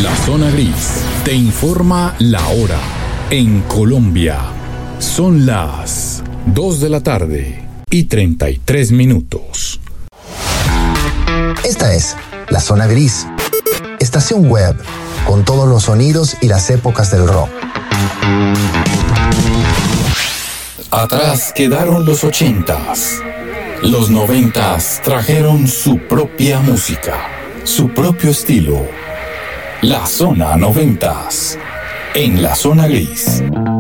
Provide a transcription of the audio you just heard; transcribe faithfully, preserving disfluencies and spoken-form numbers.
La Zona Gris te informa la hora. En Colombia son las dos de la tarde y treinta y tres minutos. Esta es La Zona Gris, estación web con todos los sonidos y las épocas del rock. Atrás quedaron los ochentas. Los noventas trajeron su propia música, su propio estilo. La Zona Noventas, en La Zona Gris.